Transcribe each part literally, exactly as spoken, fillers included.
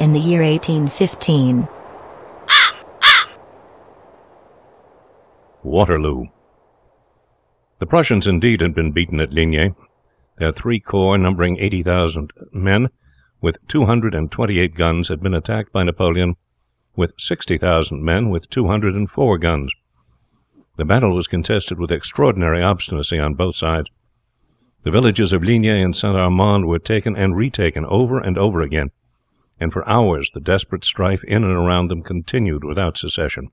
in the year eighteen fifteen. Waterloo. The Prussians indeed had been beaten at Ligny. Their three corps, numbering eighty thousand men, with two hundred twenty-eight guns, had been attacked by Napoleon with sixty thousand men, with two hundred four guns. The battle was contested with extraordinary obstinacy on both sides. The villages of Ligny and Saint-Armand were taken and retaken over and over again, and for hours the desperate strife in and around them continued without cessation.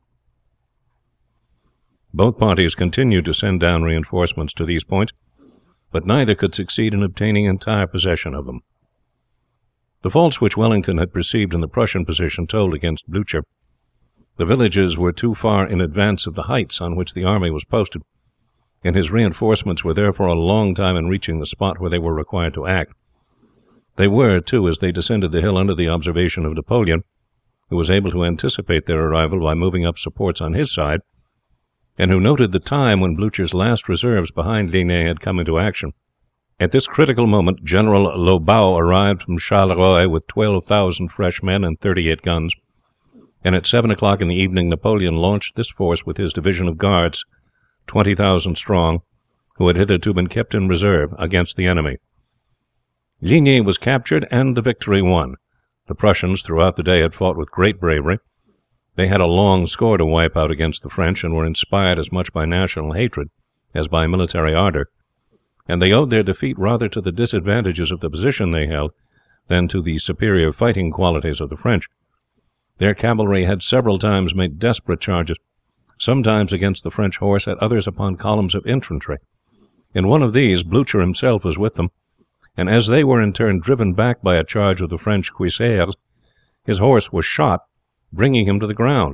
Both parties continued to send down reinforcements to these points, but neither could succeed in obtaining entire possession of them. The faults which Wellington had perceived in the Prussian position told against Blucher. The villages were too far in advance of the heights on which the army was posted, and his reinforcements were therefore a long time in reaching the spot where they were required to act. They were, too, as they descended the hill under the observation of Napoleon, who was able to anticipate their arrival by moving up supports on his side, and who noted the time when Blucher's last reserves behind Ligny had come into action. At this critical moment General Lobau arrived from Charleroi with twelve thousand fresh men and thirty-eight guns, and at seven o'clock in the evening Napoleon launched this force with his division of guards, twenty thousand strong, who had hitherto been kept in reserve, against the enemy. Ligny was captured and the victory won. The Prussians throughout the day had fought with great bravery. They had a long score to wipe out against the French, and were inspired as much by national hatred as by military ardour, and they owed their defeat rather to the disadvantages of the position they held than to the superior fighting qualities of the French. Their cavalry had several times made desperate charges, sometimes against the French horse, at others upon columns of infantry. In one of these Blucher himself was with them, and as they were in turn driven back by a charge of the French cuirassiers, his horse was shot, bringing him to the ground.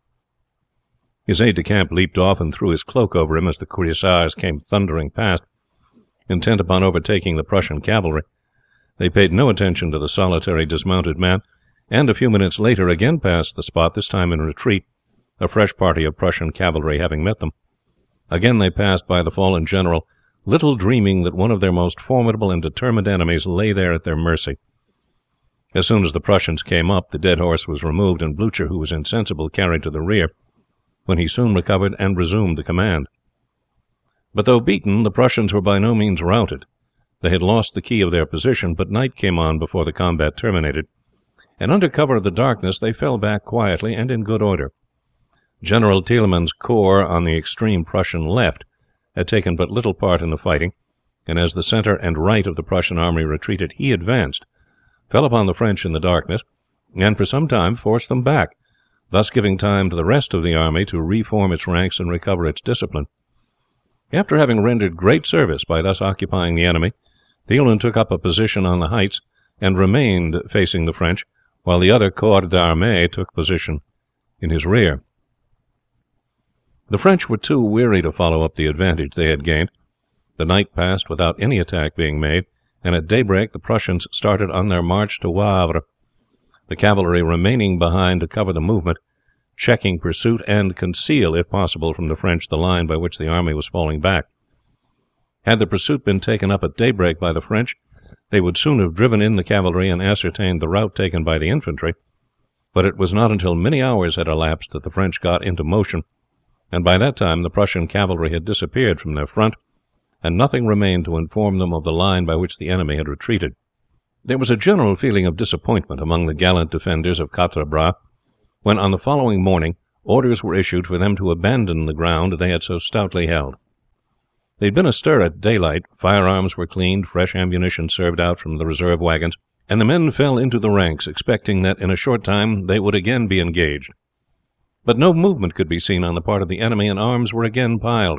His aide-de-camp leaped off and threw his cloak over him as the cuirassiers came thundering past, intent upon overtaking the Prussian cavalry. They paid no attention to the solitary dismounted man, and a few minutes later again passed the spot, this time in retreat, a fresh party of Prussian cavalry having met them. Again they passed by the fallen general, little dreaming that one of their most formidable and determined enemies lay there at their mercy. As soon as the Prussians came up, the dead horse was removed, and Blucher, who was insensible, carried to the rear, when he soon recovered and resumed the command. But though beaten, the Prussians were by no means routed. They had lost the key of their position, but night came on before the combat terminated, and under cover of the darkness they fell back quietly and in good order. General Thielmann's corps on the extreme Prussian left had taken but little part in the fighting, and as the centre and right of the Prussian army retreated, he advanced, fell upon the French in the darkness, and for some time forced them back, thus giving time to the rest of the army to reform its ranks and recover its discipline. After having rendered great service by thus occupying the enemy, Thielmann took up a position on the heights and remained facing the French, while the other corps d'armée took position in his rear. The French were too weary to follow up the advantage they had gained. The night passed without any attack being made, and at daybreak the Prussians started on their march to Wavre, the cavalry remaining behind to cover the movement, checking pursuit, and conceal, if possible, from the French the line by which the army was falling back. Had the pursuit been taken up at daybreak by the French, they would soon have driven in the cavalry and ascertained the route taken by the infantry, but it was not until many hours had elapsed that the French got into motion, and by that time the Prussian cavalry had disappeared from their front, and nothing remained to inform them of the line by which the enemy had retreated. There was a general feeling of disappointment among the gallant defenders of Quatre Bras when, on the following morning, orders were issued for them to abandon the ground they had so stoutly held. They had been astir at daylight, firearms were cleaned, fresh ammunition served out from the reserve wagons, and the men fell into the ranks, expecting that in a short time they would again be engaged. But no movement could be seen on the part of the enemy, and arms were again piled.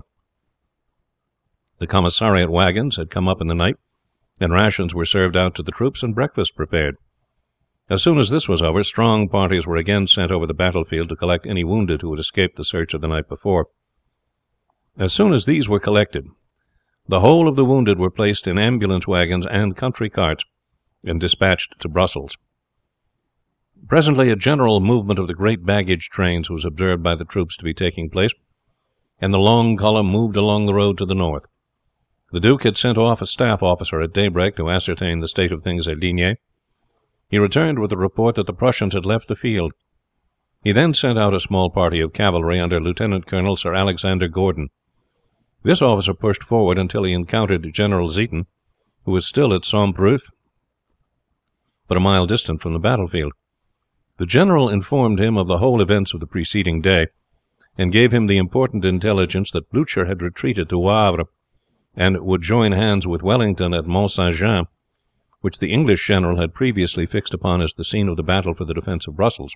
The commissariat wagons had come up in the night, and rations were served out to the troops and breakfast prepared. As soon as this was over, strong parties were again sent over the battlefield to collect any wounded who had escaped the search of the night before. As soon as these were collected, the whole of the wounded were placed in ambulance wagons and country carts and dispatched to Brussels. Presently a general movement of the great baggage trains was observed by the troops to be taking place, and the long column moved along the road to the north. The Duke had sent off a staff officer at daybreak to ascertain the state of things at Ligny. he returned with the report that the Prussians had left the field. He then sent out a small party of cavalry under Lieutenant Colonel Sir Alexander Gordon. This officer pushed forward until he encountered General Zieten, who was still at Sombreuf, but a mile distant from the battlefield. The general informed him of the whole events of the preceding day, and gave him the important intelligence that Blucher had retreated to Wavre, and would join hands with Wellington at Mont Saint Jean, which the English general had previously fixed upon as the scene of the battle for the defence of Brussels.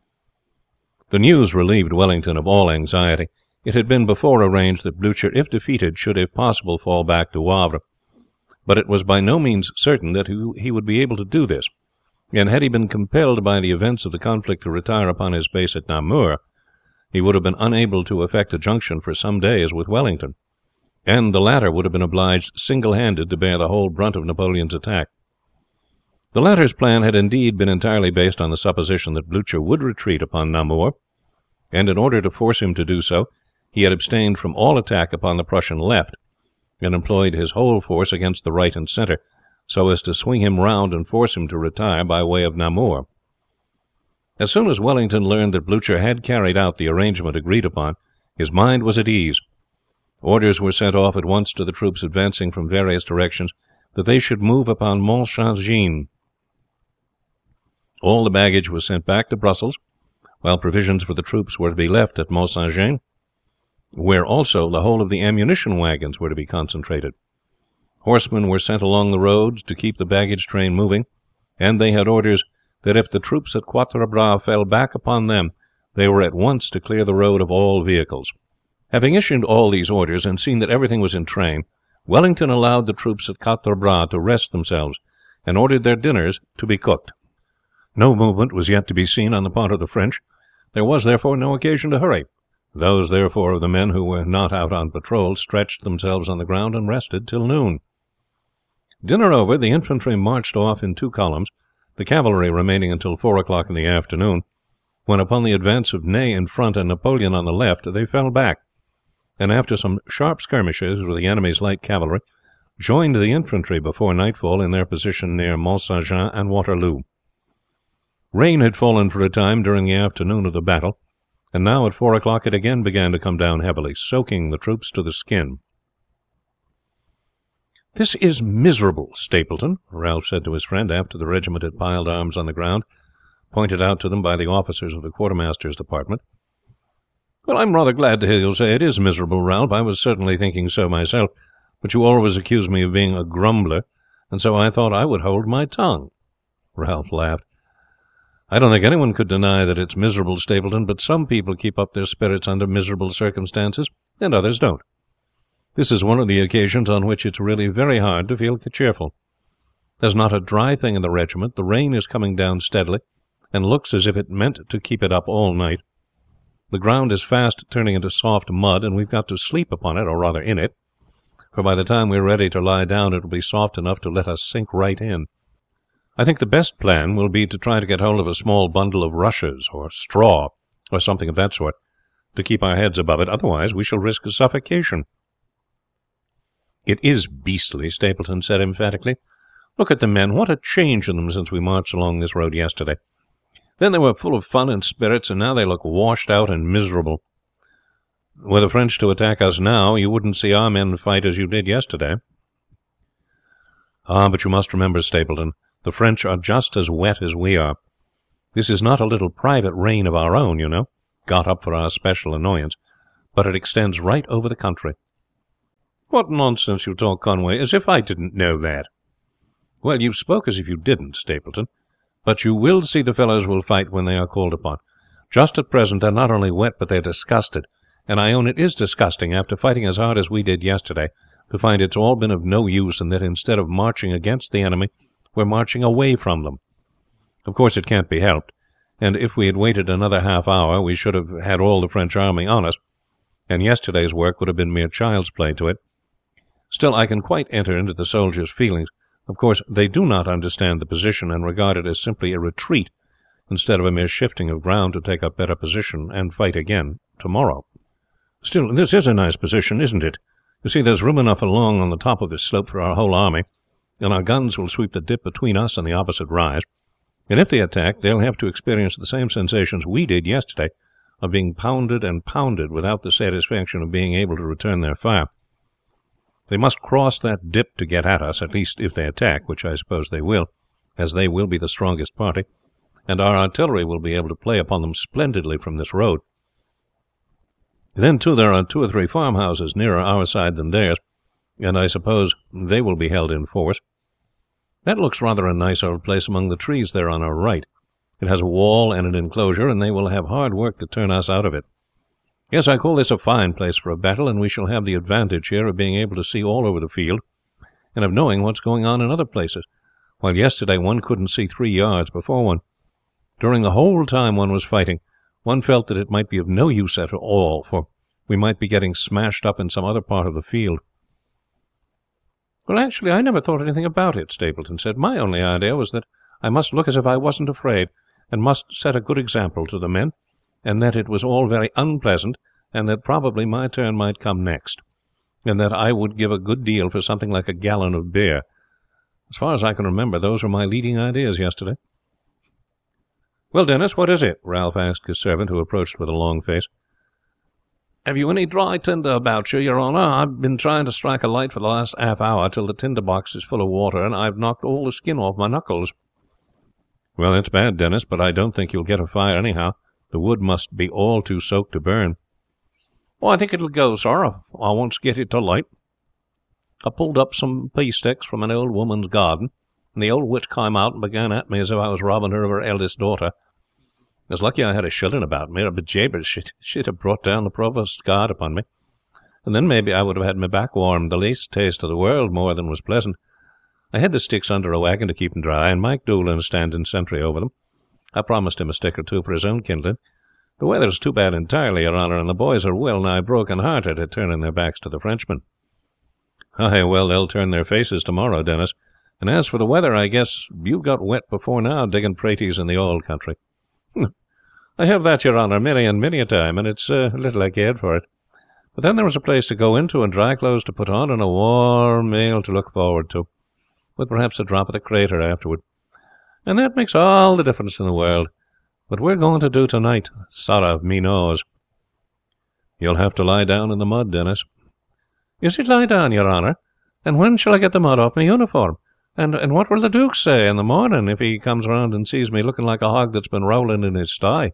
The news relieved Wellington of all anxiety. It had been before arranged that Blucher, if defeated, should if possible fall back to Wavre, but it was by no means certain that he would be able to do this, and had he been compelled by the events of the conflict to retire upon his base at Namur, he would have been unable to effect a junction for some days with Wellington, and the latter would have been obliged single-handed to bear the whole brunt of Napoleon's attack. The latter's plan had indeed been entirely based on the supposition that Blucher would retreat upon Namur, and in order to force him to do so, he had abstained from all attack upon the Prussian left, and employed his whole force against the right and centre, so as to swing him round and force him to retire by way of Namur. As soon as Wellington learned that Blucher had carried out the arrangement agreed upon, his mind was at ease. Orders were sent off at once to the troops advancing from various directions that they should move upon Mont Saint Jean. All the baggage was sent back to Brussels, while provisions for the troops were to be left at Mont Saint Jean, where also the whole of the ammunition wagons were to be concentrated. Horsemen were sent along the roads to keep the baggage train moving, and they had orders that if the troops at Quatre Bras fell back upon them, they were at once to clear the road of all vehicles. Having issued all these orders, and seen that everything was in train, Wellington allowed the troops at Quatre Bras to rest themselves, and ordered their dinners to be cooked. No movement was yet to be seen on the part of the French. There was, therefore, no occasion to hurry. Those, therefore, of the men who were not out on patrol stretched themselves on the ground and rested till noon. Dinner over, the infantry marched off in two columns, the cavalry remaining until four o'clock in the afternoon, when upon the advance of Ney in front and Napoleon on the left, they fell back, and after some sharp skirmishes with the enemy's light cavalry, joined the infantry before nightfall in their position near Mont Saint Jean and Waterloo. Rain had fallen for a time during the afternoon of the battle, and now at four o'clock it again began to come down heavily, soaking the troops to the skin. "This is miserable, Stapleton," Ralph said to his friend after the regiment had piled arms on the ground, pointed out to them by the officers of the quartermaster's department. "Well, I'm rather glad to hear you say it is miserable, Ralph. I was certainly thinking so myself, but you always accuse me of being a grumbler, and so I thought I would hold my tongue." Ralph laughed. "I don't think anyone could deny that it's miserable, Stapleton, but some people keep up their spirits under miserable circumstances, and others don't. This is one of the occasions on which it's really very hard to feel cheerful. There's not a dry thing in the regiment, the rain is coming down steadily, and looks as if it meant to keep it up all night. The ground is fast turning into soft mud, and we've got to sleep upon it, or rather in it, for by the time we're ready to lie down it will be soft enough to let us sink right in. I think the best plan will be to try to get hold of a small bundle of rushes or straw, or something of that sort, to keep our heads above it. Otherwise we shall risk a suffocation." "It is beastly," Stapleton said emphatically. "Look at the men. What a change in them since we marched along this road yesterday. Then they were full of fun and spirits, and now they look washed out and miserable. Were the French to attack us now, you wouldn't see our men fight as you did yesterday." "Ah, but you must remember, Stapleton, the French are just as wet as we are. This is not a little private rain of our own, you know, got up for our special annoyance, but it extends right over the country." "What nonsense you talk, Conway, as if I didn't know that." "Well, you spoke as if you didn't, Stapleton, but you will see the fellows will fight when they are called upon. Just at present they're not only wet, but they're disgusted, and I own it is disgusting, after fighting as hard as we did yesterday, to find it's all been of no use, and that instead of marching against the enemy we're marching away from them. Of course it can't be helped, and if we had waited another half hour we should have had all the French army on us, and yesterday's work would have been mere child's play to it. Still, I can quite enter into the soldiers' feelings. Of course they do not understand the position, and regard it as simply a retreat instead of a mere shifting of ground to take up better position and fight again tomorrow. Still, this is a nice position, isn't it? You see, there's room enough along on the top of this slope for our whole army, and our guns will sweep the dip between us and the opposite rise, And if they attack, they'll have to experience the same sensations we did yesterday of being pounded and pounded without the satisfaction of being able to return their fire. They must cross that dip to get at us, at least if they attack, which I suppose they will, as they will be the strongest party, and our artillery will be able to play upon them splendidly from this road. Then, too, there are two or three farmhouses nearer our side than theirs, and I suppose they will be held in force. That looks rather a nice old place among the trees there on our right. It has a wall and an enclosure, and they will have hard work to turn us out of it. Yes, I call this a fine place for a battle, and we shall have the advantage here of being able to see all over the field, and of knowing what's going on in other places, while yesterday one couldn't see three yards before one. During the whole time one was fighting, one felt that it might be of no use at all, for we might be getting smashed up in some other part of the field. "Well, actually, I never thought anything about it," Stapleton said. "My only idea was that I must look as if I wasn't afraid, and must set a good example to the men, and that it was all very unpleasant, and that probably my turn might come next, and that I would give a good deal for something like a gallon of beer. As far as I can remember, those were my leading ideas yesterday." "Well, Dennis, what is it?" Ralph asked his servant, who approached with a long face. "Have you any dry tinder about you, your honour? I've been trying to strike a light for the last half hour till the tinder box is full of water, and I've knocked all the skin off my knuckles." "Well, that's bad, Dennis, but I don't think you'll get a fire anyhow. The wood must be all too soaked to burn." "Oh, I think it'll go, sir, if I once get it to light. I pulled up some pea sticks from an old woman's garden, and the old witch came out and began at me as if I was robbing her of her eldest daughter. It was lucky I had a shilling about me, or bejabers, she'd, she'd have brought down the provost's guard upon me, and then maybe I would have had my back warmed, the least taste of the world more than was pleasant. I had the sticks under a wagon to keep them dry, and Mike Doolan is standing sentry over them. I promised him a stick or two for his own kindling. The weather's too bad entirely, your honour, and the boys are well nigh broken-hearted at turning their backs to the Frenchmen." "Aye, well, they'll turn their faces tomorrow, Dennis. And as for the weather, I guess you've got wet before now digging praties in the old country." "I have that, your honour, many and many a time, and it's uh, little I cared for it. But then there was a place to go into, and dry clothes to put on, and a warm meal to look forward to, with perhaps a drop of the crater afterward. And that makes all the difference in the world. But we're going to do tonight, sorrow me knows." "You'll have to lie down in the mud, Dennis." "Is it lie down, your honour? And when shall I get the mud off my uniform? And, and what will the Duke say in the morning if he comes round and sees me looking like a hog that's been rolling in his sty?"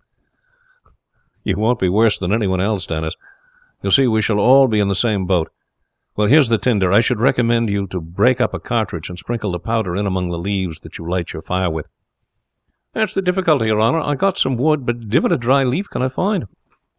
"You won't be worse than anyone else, Dennis. You see, we shall all be in the same boat. Well, here's the tinder. I should recommend you to break up a cartridge and sprinkle the powder in among the leaves that you light your fire with." "That's the difficulty, your honour. I got some wood, but divil a dry leaf can I find."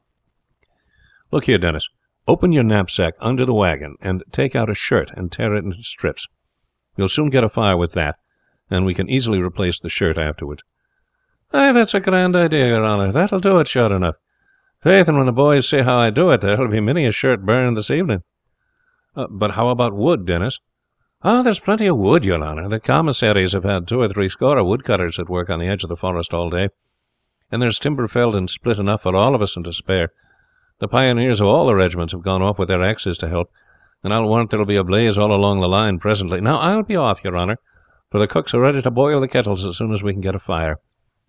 "Look here, Dennis. Open your knapsack under the wagon, and take out a shirt and tear it into strips. You'll soon get a fire with that, and we can easily replace the shirt afterwards." "Aye, that's a grand idea, your honour. That'll do it, sure enough. Faith, and when the boys see how I do it, there'll be many a shirt burned this evening." Uh, "but how about wood, Dennis?" "Oh, there's plenty of wood, your honour. The commissaries have had two or three score of woodcutters at work on the edge of the forest all day, and there's timber felled and split enough for all of us and to spare. The pioneers of all the regiments have gone off with their axes to help, and I'll warrant there'll be a blaze all along the line presently. Now I'll be off, your honour, for the cooks are ready to boil the kettles as soon as we can get a fire."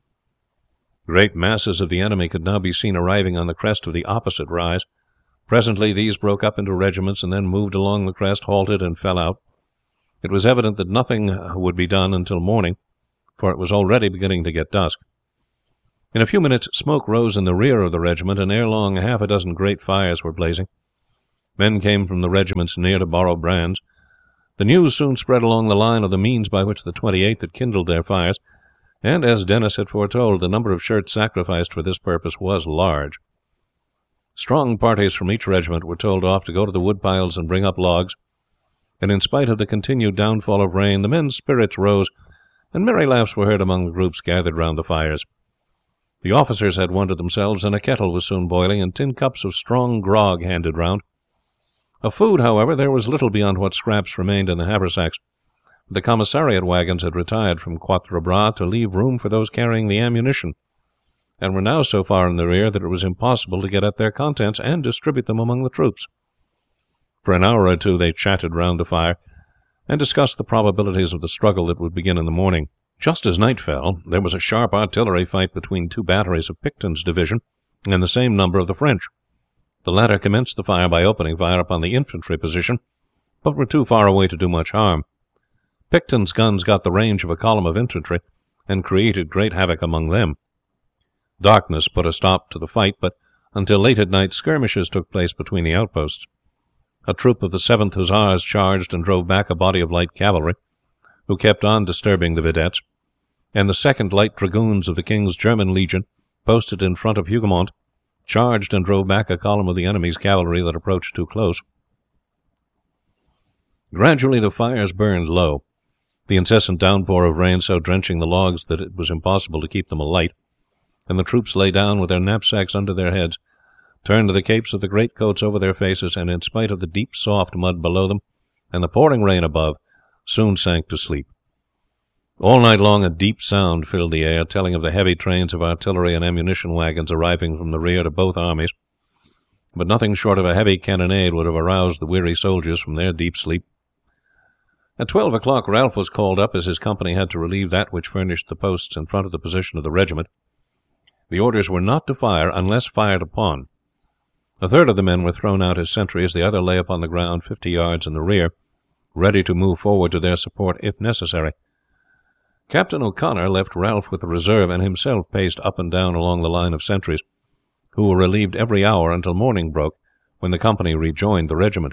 Great masses of the enemy could now be seen arriving on the crest of the opposite rise. Presently these broke up into regiments, and then moved along the crest, halted, and fell out. It was evident that nothing would be done until morning, for it was already beginning to get dusk. In a few minutes smoke rose in the rear of the regiment, and ere long half a dozen great fires were blazing. Men came from the regiments near to borrow brands. The news soon spread along the line of the means by which the twenty-eighth had kindled their fires, and, as Dennis had foretold, the number of shirts sacrificed for this purpose was large. Strong parties from each regiment were told off to go to the woodpiles and bring up logs, and in spite of the continued downfall of rain, the men's spirits rose, and merry laughs were heard among the groups gathered round the fires. The officers had one to themselves, and a kettle was soon boiling, and tin cups of strong grog handed round. Of food, however, there was little beyond what scraps remained in the haversacks. The commissariat wagons had retired from Quatre Bras to leave room for those carrying the ammunition, and were now so far in the rear that it was impossible to get at their contents and distribute them among the troops. For an hour or two they chatted round the fire, and discussed the probabilities of the struggle that would begin in the morning. Just as night fell, there was a sharp artillery fight between two batteries of Picton's division and the same number of the French. The latter commenced the fire by opening fire upon the infantry position, but were too far away to do much harm. Picton's guns got the range of a column of infantry, and created great havoc among them. Darkness put a stop to the fight, but until late at night skirmishes took place between the outposts. A troop of the seventh Hussars charged and drove back a body of light cavalry, who kept on disturbing the vedettes, and the second Light Dragoons of the King's German Legion, posted in front of Hougoumont, charged and drove back a column of the enemy's cavalry that approached too close. Gradually the fires burned low, the incessant downpour of rain so drenching the logs that it was impossible to keep them alight, and the troops lay down with their knapsacks under their heads, turned the capes of the greatcoats over their faces, and in spite of the deep soft mud below them and the pouring rain above, soon sank to sleep. All night long a deep sound filled the air, telling of the heavy trains of artillery and ammunition wagons arriving from the rear to both armies, but nothing short of a heavy cannonade would have aroused the weary soldiers from their deep sleep. At twelve o'clock Ralph was called up, as his company had to relieve that which furnished the posts in front of the position of the regiment. The orders were not to fire unless fired upon. A third of the men were thrown out as sentries, the other lay upon the ground fifty yards in the rear, ready to move forward to their support if necessary. Captain O'Connor left Ralph with the reserve, and himself paced up and down along the line of sentries, who were relieved every hour until morning broke, when the company rejoined the regiment.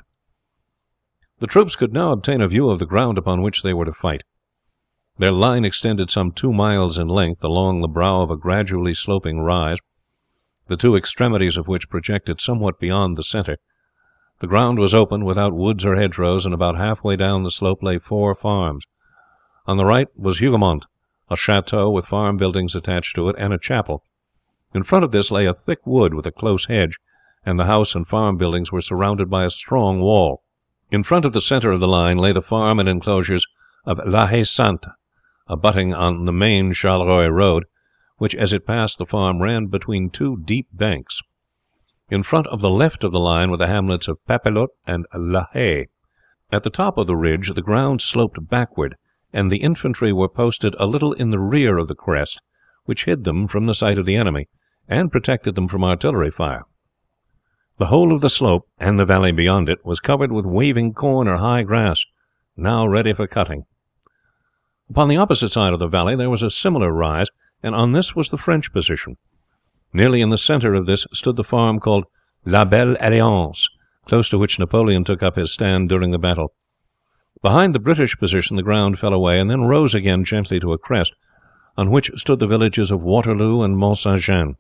The troops could now obtain a view of the ground upon which they were to fight. Their line extended some two miles in length along the brow of a gradually sloping rise, the two extremities of which projected somewhat beyond the centre. The ground was open, without woods or hedgerows, and about halfway down the slope lay four farms. On the right was Hougoumont, a chateau with farm buildings attached to it, and a chapel. In front of this lay a thick wood with a close hedge, and the house and farm buildings were surrounded by a strong wall. In front of the centre of the line lay the farm and enclosures of La Haye Sainte, abutting on the main Charleroi road, which, as it passed the farm, ran between two deep banks. In front of the left of the line were the hamlets of Papelotte and La Haye. At the top of the ridge the ground sloped backward, and the infantry were posted a little in the rear of the crest, which hid them from the sight of the enemy, and protected them from artillery fire. The whole of the slope, and the valley beyond it, was covered with waving corn or high grass, now ready for cutting. Upon the opposite side of the valley there was a similar rise, and on this was the French position. Nearly in the centre of this stood the farm called La Belle Alliance, close to which Napoleon took up his stand during the battle. Behind the British position the ground fell away, and then rose again gently to a crest, on which stood the villages of Waterloo and Mont Saint Jean.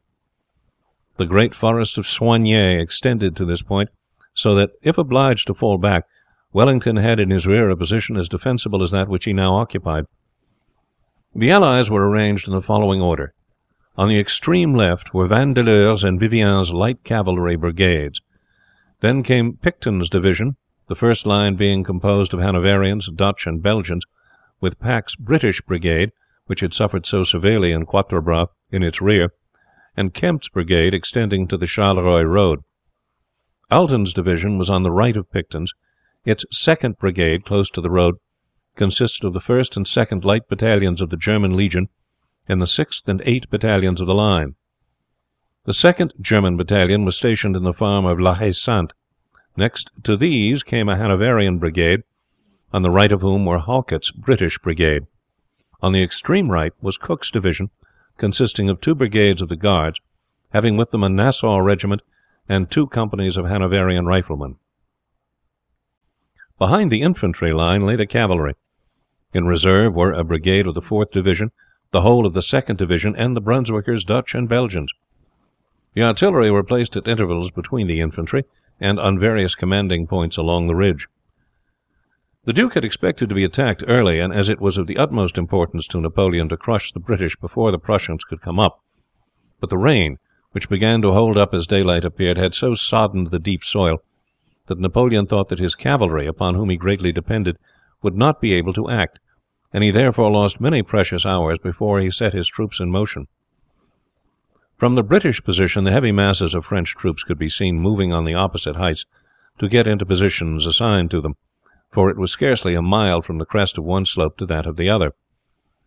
The great forest of Soignies extended to this point, so that, if obliged to fall back, Wellington had in his rear a position as defensible as that which he now occupied. The allies were arranged in the following order. On the extreme left were Vandeleur's and Vivien's light cavalry brigades. Then came Picton's division, the first line being composed of Hanoverians, Dutch, and Belgians, with Pack's British brigade, which had suffered so severely in Quatre Bras, in its rear, and Kempt's brigade extending to the Charleroi road. Alten's division was on the right of Picton's. Its second brigade, close to the road, consisted of the first and second light battalions of the German Legion, and the sixth and eighth battalions of the line. The second German battalion was stationed in the farm of La Haye Sainte. Next to these came a Hanoverian brigade, on the right of whom were Halkett's British brigade. On the extreme right was Cook's division, consisting of two brigades of the Guards, having with them a Nassau regiment and two companies of Hanoverian riflemen. Behind the infantry line lay the cavalry. In reserve were a brigade of the fourth Division, the whole of the second Division, and the Brunswickers, Dutch, and Belgians. The artillery were placed at intervals between the infantry, and on various commanding points along the ridge. The Duke had expected to be attacked early, and as it was of the utmost importance to Napoleon to crush the British before the Prussians could come up, but the rain, which began to hold up as daylight appeared, had so soddened the deep soil that Napoleon thought that his cavalry, upon whom he greatly depended, would not be able to act, and he therefore lost many precious hours before he set his troops in motion. From the British position the heavy masses of French troops could be seen moving on the opposite heights to get into positions assigned to them, for it was scarcely a mile from the crest of one slope to that of the other.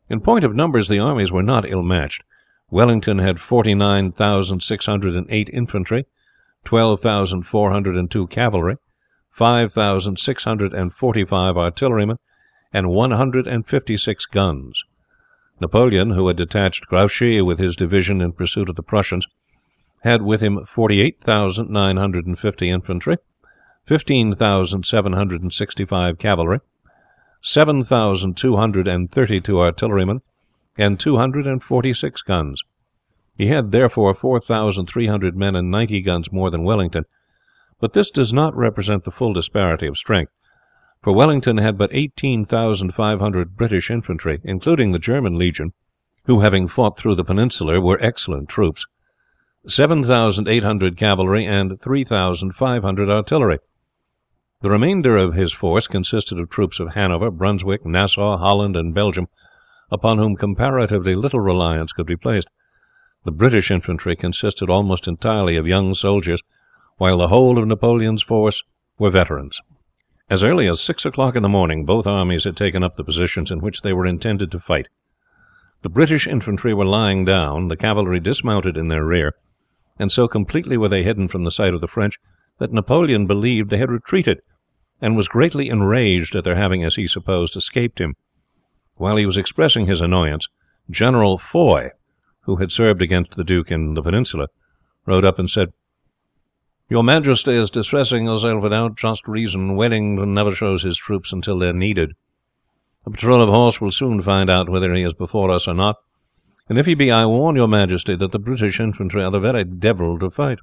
In point of numbers the armies were not ill matched. Wellington had forty-nine thousand six hundred eight infantry, twelve thousand four hundred two cavalry, five thousand six hundred forty-five artillerymen, and one hundred fifty-six guns. Napoleon, who had detached Grouchy with his division in pursuit of the Prussians, had with him forty-eight thousand nine hundred fifty infantry, fifteen thousand seven hundred sixty-five cavalry, seven thousand two hundred thirty-two artillerymen, and two hundred forty-six guns. He had therefore four thousand three hundred men and ninety guns more than Wellington, but this does not represent the full disparity of strength, for Wellington had but eighteen thousand five hundred British infantry, including the German Legion, who, having fought through the Peninsular, were excellent troops, seven thousand eight hundred cavalry, and three thousand five hundred artillery. The remainder of his force consisted of troops of Hanover, Brunswick, Nassau, Holland, and Belgium, upon whom comparatively little reliance could be placed. The British infantry consisted almost entirely of young soldiers, while the whole of Napoleon's force were veterans. As early as six o'clock in the morning both armies had taken up the positions in which they were intended to fight. The British infantry were lying down, the cavalry dismounted in their rear, and so completely were they hidden from the sight of the French that Napoleon believed they had retreated, and was greatly enraged at their having, as he supposed, escaped him. While he was expressing his annoyance, General Foy, who had served against the Duke in the Peninsula, rode up and said, "Your Majesty is distressing yourself without just reason. Wellington never shows his troops until they are needed. A patrol of horse will soon find out whether he is before us or not, and if he be, I warn your Majesty that the British infantry are the very devil to fight."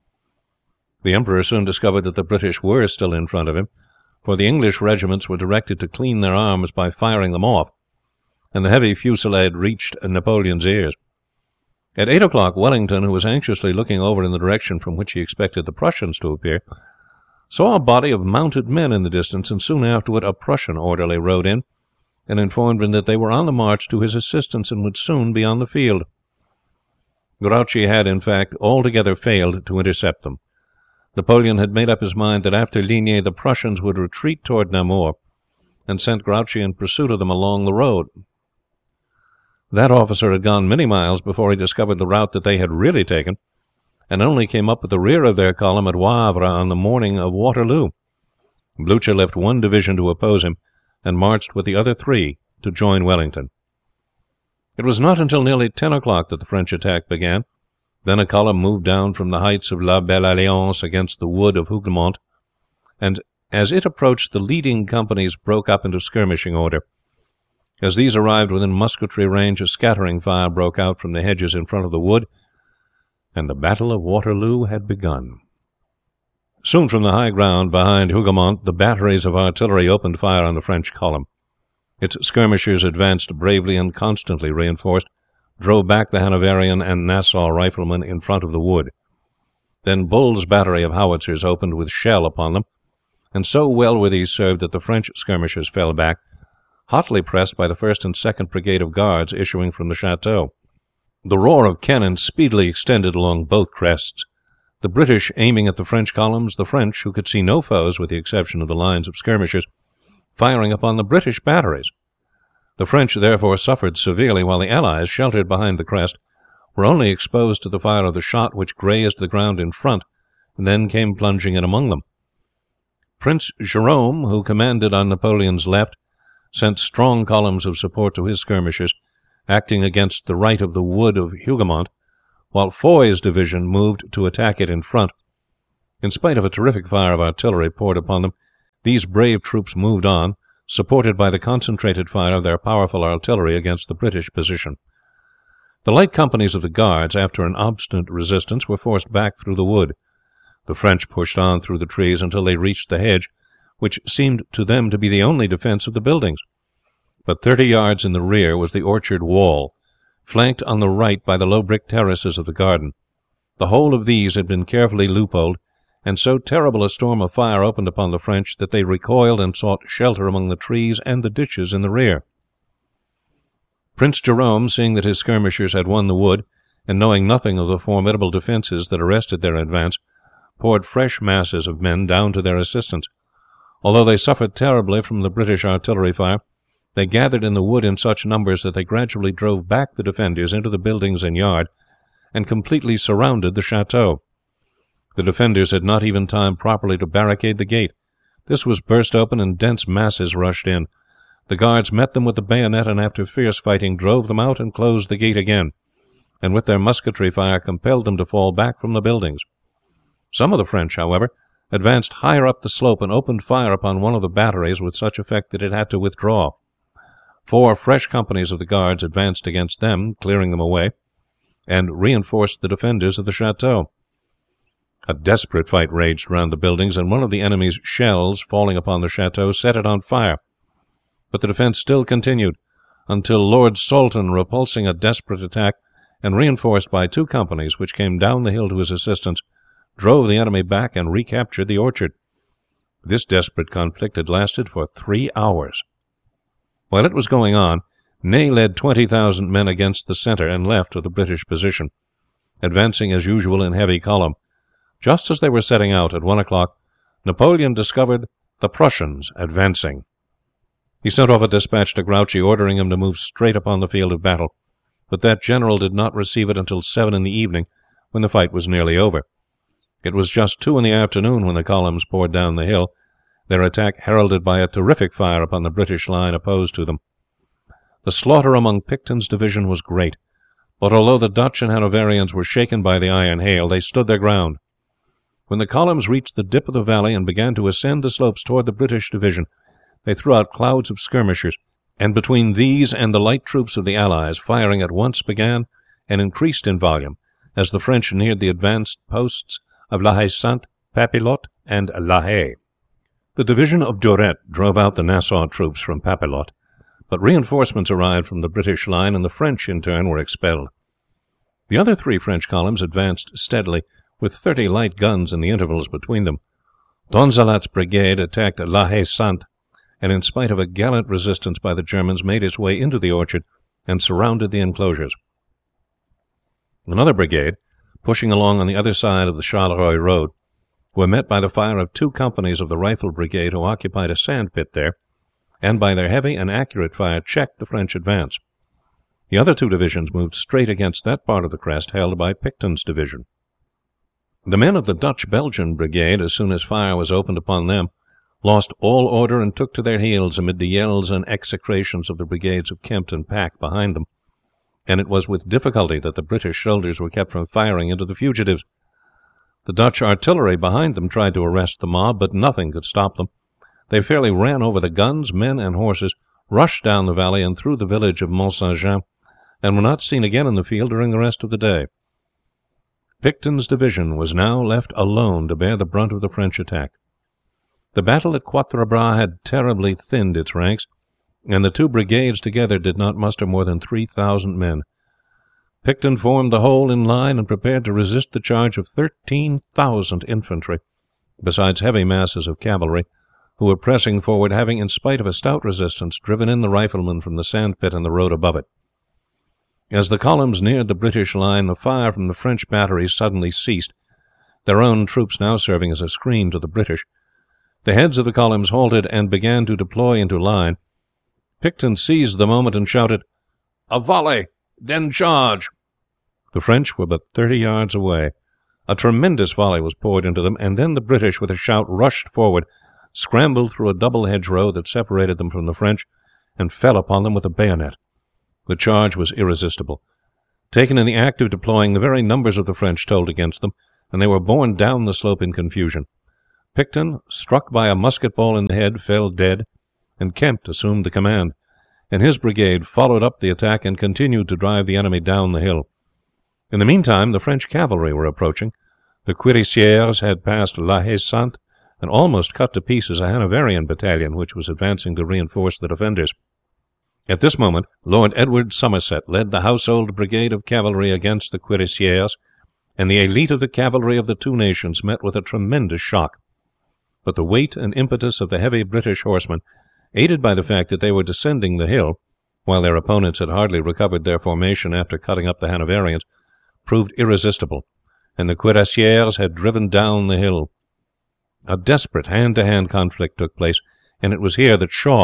The Emperor soon discovered that the British were still in front of him, for the English regiments were directed to clean their arms by firing them off, and the heavy fusillade reached Napoleon's ears. At eight o'clock Wellington, who was anxiously looking over in the direction from which he expected the Prussians to appear, saw a body of mounted men in the distance, and soon afterward a Prussian orderly rode in and informed him that they were on the march to his assistance and would soon be on the field. Grouchy had, in fact, altogether failed to intercept them. Napoleon had made up his mind that after Ligny the Prussians would retreat toward Namur, and sent Grouchy in pursuit of them along the road. That officer had gone many miles before he discovered the route that they had really taken, and only came up with the rear of their column at Wavre on the morning of Waterloo. Blucher left one division to oppose him, and marched with the other three to join Wellington. It was not until nearly ten o'clock that the French attack began. Then a column moved down from the heights of La Belle Alliance against the wood of Hougoumont, and as it approached the leading companies broke up into skirmishing order. As these arrived within musketry range, a scattering fire broke out from the hedges in front of the wood, and the Battle of Waterloo had begun. Soon from the high ground behind Hougoumont the batteries of artillery opened fire on the French column. Its skirmishers advanced bravely and constantly reinforced, drove back the Hanoverian and Nassau riflemen in front of the wood. Then Bull's battery of howitzers opened with shell upon them, and so well were these served that the French skirmishers fell back, hotly pressed by the first and second brigade of guards issuing from the chateau. The roar of cannon speedily extended along both crests, the British aiming at the French columns, the French, who could see no foes with the exception of the lines of skirmishers, firing upon the British batteries. The French therefore suffered severely, while the Allies, sheltered behind the crest, were only exposed to the fire of the shot which grazed the ground in front and then came plunging in among them. Prince Jerome, who commanded on Napoleon's left, sent strong columns of support to his skirmishers, acting against the right of the wood of Hougoumont, while Foy's division moved to attack it in front. In spite of a terrific fire of artillery poured upon them, these brave troops moved on, supported by the concentrated fire of their powerful artillery against the British position. The light companies of the Guards, after an obstinate resistance, were forced back through the wood. The French pushed on through the trees until they reached the hedge, which seemed to them to be the only defence of the buildings. But thirty yards in the rear was the orchard wall, flanked on the right by the low brick terraces of the garden. The whole of these had been carefully loopholed, and so terrible a storm of fire opened upon the French that they recoiled and sought shelter among the trees and the ditches in the rear. Prince Jerome, seeing that his skirmishers had won the wood, and knowing nothing of the formidable defences that arrested their advance, poured fresh masses of men down to their assistance. Although they suffered terribly from the British artillery fire, they gathered in the wood in such numbers that they gradually drove back the defenders into the buildings and yard, and completely surrounded the chateau. The defenders had not even time properly to barricade the gate. This was burst open, and dense masses rushed in. The guards met them with the bayonet, and after fierce fighting drove them out and closed the gate again, and with their musketry fire compelled them to fall back from the buildings. Some of the French, however, advanced higher up the slope and opened fire upon one of the batteries with such effect that it had to withdraw. Four fresh companies of the guards advanced against them, clearing them away, and reinforced the defenders of the chateau. A desperate fight raged round the buildings, and one of the enemy's shells, falling upon the chateau, set it on fire. But the defence still continued, until Lord Saltoun, repulsing a desperate attack, and reinforced by two companies which came down the hill to his assistance, drove the enemy back and recaptured the orchard. This desperate conflict had lasted for three hours. While it was going on, Ney led twenty thousand men against the centre and left of the British position, advancing as usual in heavy column. Just as they were setting out at one o'clock, Napoleon discovered the Prussians advancing. He sent off a despatch to Grouchy ordering him to move straight upon the field of battle, but that general did not receive it until seven in the evening, when the fight was nearly over. It was just two in the afternoon when the columns poured down the hill, their attack heralded by a terrific fire upon the British line opposed to them. The slaughter among Picton's division was great, but although the Dutch and Hanoverians were shaken by the iron hail, they stood their ground. When the columns reached the dip of the valley and began to ascend the slopes toward the British division, they threw out clouds of skirmishers, and between these and the light troops of the Allies firing at once began and increased in volume as the French neared the advanced posts of La Haye Sainte, Papelotte, and La Haye. The division of Durette drove out the Nassau troops from Papelotte, but reinforcements arrived from the British line, and the French in turn were expelled. The other three French columns advanced steadily, with thirty light guns in the intervals between them. Donzelat's brigade attacked La Haye Sainte, and in spite of a gallant resistance by the Germans made its way into the orchard and surrounded the enclosures. Another brigade, pushing along on the other side of the Charleroi road, were met by the fire of two companies of the Rifle Brigade who occupied a sand pit there, and by their heavy and accurate fire checked the French advance. The other two divisions moved straight against that part of the crest held by Picton's division. The men of the Dutch-Belgian brigade, as soon as fire was opened upon them, lost all order and took to their heels amid the yells and execrations of the brigades of Kempt and Pack behind them, and it was with difficulty that the British soldiers were kept from firing into the fugitives. The Dutch artillery behind them tried to arrest the mob, but nothing could stop them. They fairly ran over the guns, men, and horses, rushed down the valley and through the village of Mont Saint Jean, and were not seen again in the field during the rest of the day. Picton's division was now left alone to bear the brunt of the French attack. The battle at Quatre Bras had terribly thinned its ranks, and the two brigades together did not muster more than three thousand men. Picton formed the whole in line and prepared to resist the charge of thirteen thousand infantry, besides heavy masses of cavalry, who were pressing forward, having, in spite of a stout resistance, driven in the riflemen from the sand pit and the road above it. As the columns neared the British line, the fire from the French batteries suddenly ceased, their own troops now serving as a screen to the British. The heads of the columns halted and began to deploy into line. Picton seized the moment and shouted, "A volley! Then charge!" The French were but thirty yards away. A tremendous volley was poured into them, and then the British, with a shout, rushed forward, scrambled through a double hedgerow that separated them from the French, and fell upon them with a bayonet. The charge was irresistible. Taken in the act of deploying, the very numbers of the French told against them, and they were borne down the slope in confusion. Picton, struck by a musket ball in the head, fell dead, and Kempt assumed the command, and his brigade followed up the attack and continued to drive the enemy down the hill. In the meantime, the French cavalry were approaching. The cuirassiers had passed La Haye Sainte and almost cut to pieces a Hanoverian battalion which was advancing to reinforce the defenders. At this moment, Lord Edward Somerset led the household brigade of cavalry against the cuirassiers, and the elite of the cavalry of the two nations met with a tremendous shock. But the weight and impetus of the heavy British horsemen, aided by the fact that they were descending the hill, while their opponents had hardly recovered their formation after cutting up the Hanoverians, proved irresistible, and the cuirassiers had driven down the hill. A desperate hand-to-hand conflict took place, and it was here that Shaw,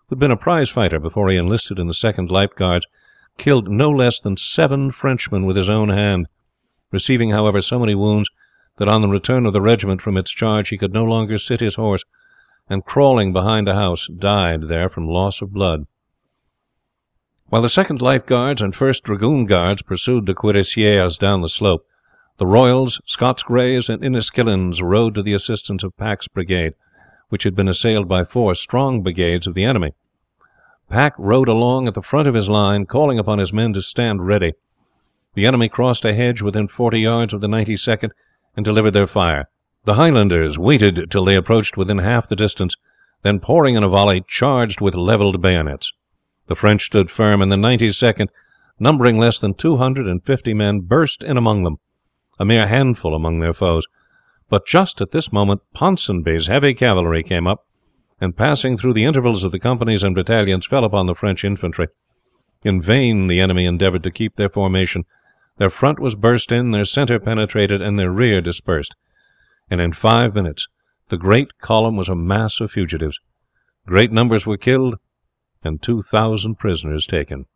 who had been a prize fighter before he enlisted in the second Life Guards, killed no less than seven Frenchmen with his own hand, receiving, however, so many wounds that on the return of the regiment from its charge he could no longer sit his horse, and crawling behind a house died there from loss of blood. While the second Life Guards and first Dragoon Guards pursued the cuirassiers down the slope, the Royals, Scots Greys, and Inniskillens rode to the assistance of Pack's brigade, which had been assailed by four strong brigades of the enemy. Pack rode along at the front of his line, calling upon his men to stand ready. The enemy crossed a hedge within forty yards of the ninety-second and delivered their fire. The Highlanders waited till they approached within half the distance, then pouring in a volley, charged with levelled bayonets. The French stood firm, and the ninety-second, numbering less than two hundred and fifty men, burst in among them, a mere handful among their foes. But just at this moment Ponsonby's heavy cavalry came up, and passing through the intervals of the companies and battalions, fell upon the French infantry. In vain the enemy endeavoured to keep their formation. Their front was burst in, their centre penetrated, and their rear dispersed, and in five minutes the great column was a mass of fugitives. Great numbers were killed, and two thousand prisoners taken.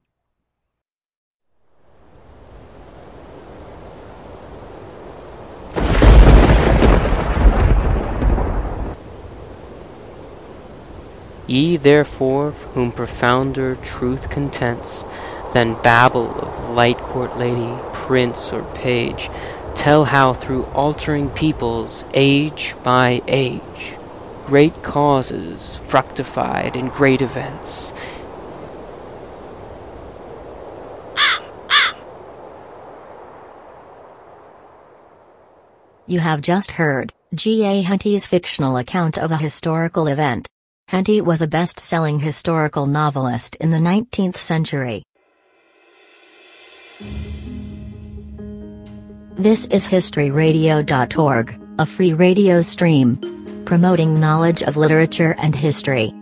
Ye therefore, whom profounder truth contents than babble of light court lady, prince, or page, tell how through altering peoples, age by age, great causes fructified in great events. You have just heard G A Henty's fictional account of a historical event. Henty was a best-selling historical novelist in the nineteenth century. This is history radio dot org, a free radio stream promoting knowledge of literature and history.